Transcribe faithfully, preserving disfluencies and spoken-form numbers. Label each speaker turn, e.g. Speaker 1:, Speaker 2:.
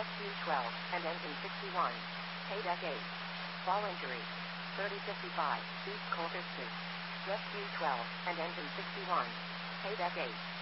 Speaker 1: Q twelve, and engine sixty-one. K deck eight. Fall injury. thirty fifty-five, East Corpus two. Jet Q twelve, and engine sixty-one. K deck eight.